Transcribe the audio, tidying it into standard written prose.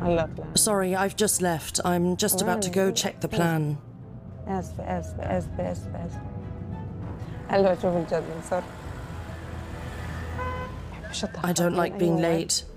هلا طلع. Sorry, I've just left. I'm just about to go check the plan. آسفة. هلا شوف الجد صار. I don't like being late.